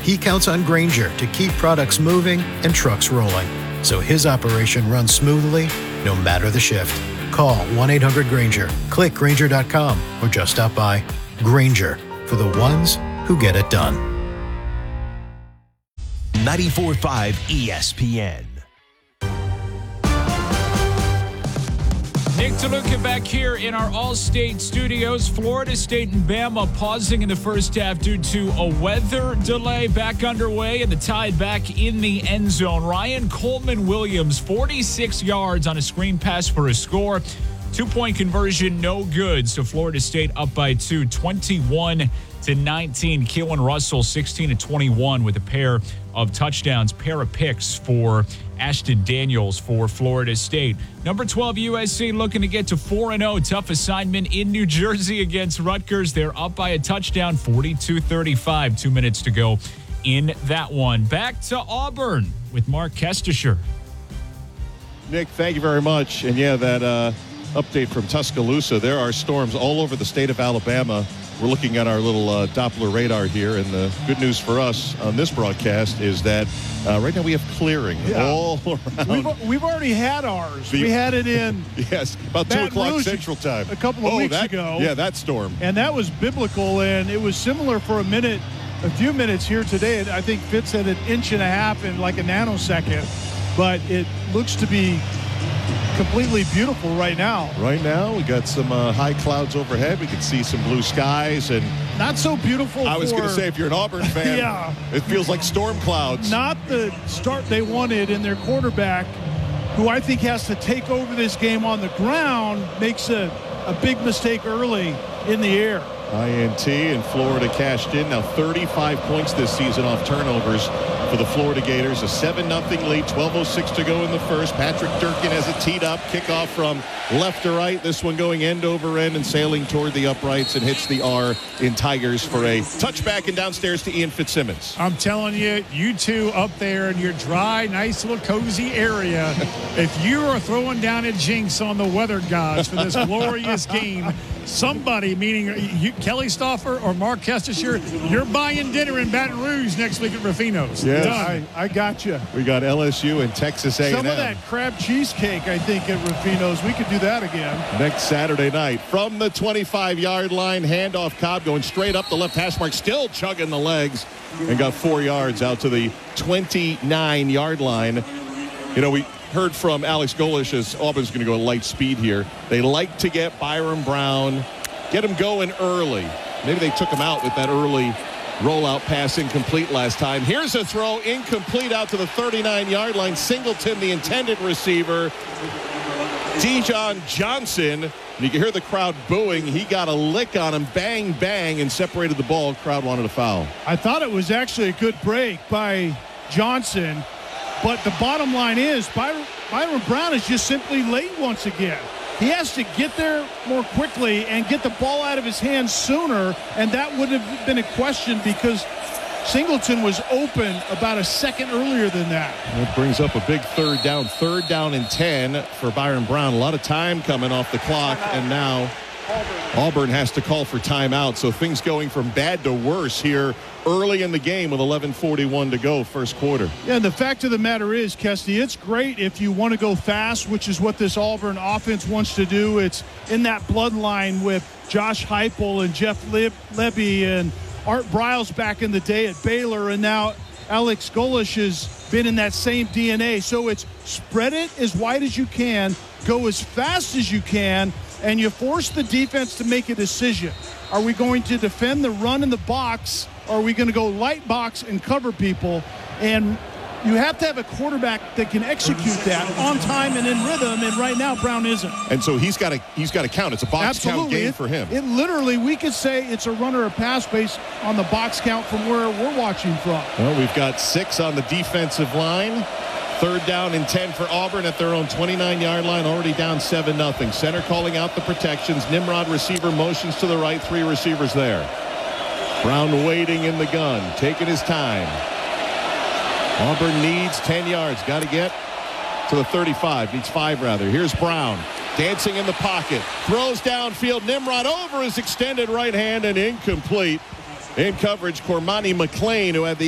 He counts on Grainger to keep products moving and trucks rolling, so his operation runs smoothly no matter the shift. Call 1-800-GRAINGER, click Grainger.com, or just stop by. Grainger, for the ones who get it done. 94.5 ESPN. Nick DeLuca back here in our All-State studios. Florida State and Bama pausing in the first half due to a weather delay. Back underway and the Tide back in the end zone. Ryan Coleman-Williams, 46 yards on a screen pass for a score. 2-point conversion, no good. So Florida State up by 2, 21-19. Keelan Russell, 16-21 with a pair of touchdowns, pair of picks for Ashton Daniels for Florida State. Number 12 USC looking to get to 4-0. Tough assignment in New Jersey against Rutgers. They're up by a touchdown, 42-35. 2 minutes to go in that one. Back to Auburn with Mark Kestisher. Nick, thank you very much. And yeah, that update from Tuscaloosa. There are storms all over the state of Alabama. We're looking at our little Doppler radar here, and the good news for us on this broadcast is that right now we have clearing all around. We've already had ours. We had it in yes, about 2 o'clock Central Time a couple of weeks ago. Yeah, that storm. And that was biblical, and it was similar for a few minutes here today. I think Fitz had 1.5 inches in like a nanosecond, but it looks to be completely beautiful right now. Right now, we got some high clouds overhead. We can see some blue skies, and not so beautiful. I was going to say, if you're an Auburn fan, yeah, it feels like storm clouds. Not the start they wanted, and their quarterback, who I think has to take over this game on the ground, makes a big mistake early in the air. INT, and Florida cashed in. Now 35 points this season off turnovers for the Florida Gators. A 7-0 lead, 12:06 to go in the first. Patrick Durkin has it teed up. Kickoff from left to right. This one going end over end and sailing toward the uprights, and hits the R in Tigers for a touchback, and downstairs to Ian Fitzsimmons. I'm telling you, you two up there in your dry, nice little cozy area, if you are throwing down a jinx on the weather gods for this glorious game, somebody, meaning you, Kelly Stauffer or Mark Kestisher, you're buying dinner in Baton Rouge next week at Rufino's. Yes. Done. I got you. We got LSU and Texas A&M. Some of that crab cheesecake, I think, at Rufino's. We could do that again. Next Saturday night. From the 25-yard line, handoff. Cobb going straight up the left hash mark, still chugging the legs, and got 4 yards out to the 29-yard line. You know, we heard from Alex Golish as Auburn's going to go light speed here. They like to get Byron Brown, get him going early. Maybe they took him out with that early rollout pass incomplete last time. Here's a throw incomplete out to the 39-yard line. Singleton, the intended receiver. Dijon Johnson, and you can hear the crowd booing. He got a lick on him, bang, bang, and separated the ball. Crowd wanted a foul. I thought it was actually a good break by Johnson. But the bottom line is Byron Brown is just simply late once again. He has to get there more quickly and get the ball out of his hands sooner, and that would have been a question because Singleton was open about a second earlier than that. That brings up a big third down and 10 for Byron Brown. A lot of time coming off the clock, and now Auburn has to call for timeout. So things going from bad to worse here early in the game with 11:41 to go, first quarter. Yeah, and the fact of the matter is, Kesty, it's great if you want to go fast, which is what this Auburn offense wants to do. It's in that bloodline with Josh Heupel and Jeff Lebby and Art Briles back in the day at Baylor, and now Alex Golish has been in that same DNA. So it's spread it as wide as you can, go as fast as you can, and you force the defense to make a decision. Are we going to defend the run in the box, or are we going to go light box and cover people? And you have to have a quarterback that can execute that on time and in rhythm, and right now Brown isn't. And so he's got to count. It's a box count game for him. It literally, we could say it's a run or a pass based on the box count from where we're watching from. Well, we've got 6 on the defensive line. Third down and 10 for Auburn at their own 29-yard line, already down 7-0. Center calling out the protections. Nimrod receiver motions to the right, 3 receivers there. Brown waiting in the gun, taking his time. Auburn needs 10 yards. Got to get to the 35. Needs 5, rather. Here's Brown. Dancing in the pocket. Throws downfield. Nimrod over his extended right hand and incomplete. In coverage, Cormani McClain, who had the